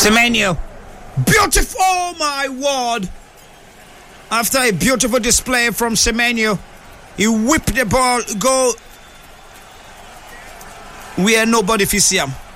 Semenyo. Beautiful, oh my word. After a beautiful display from Semenyo, he whipped the ball, go where nobody can see him.